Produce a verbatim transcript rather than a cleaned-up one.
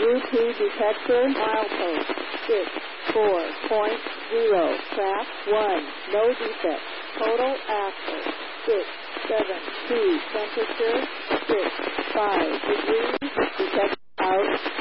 U P detector, milepost six four point zero, track one, no defect. Total axle six seven two, temperature six five degrees, detect out.